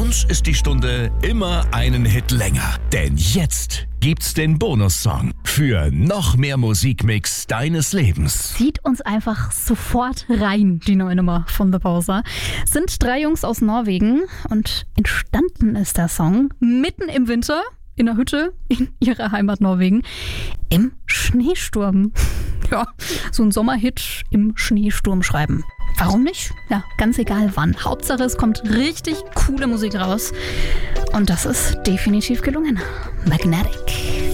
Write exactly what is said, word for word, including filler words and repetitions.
uns ist die Stunde immer einen Hit länger. Denn jetzt gibt's den Bonussong für noch mehr Musikmix deines Lebens. Zieht uns einfach sofort rein, die neue Nummer von The Bowser. Sind drei Jungs aus Norwegen und entstanden ist der Song mitten im Winter in der Hütte in ihrer Heimat Norwegen im Schneesturm. Ja, so ein Sommerhit im Schneesturm schreiben. Warum nicht? Ja, ganz egal wann. Hauptsache es kommt richtig coole Musik raus. Und das ist definitiv gelungen. Magnetic.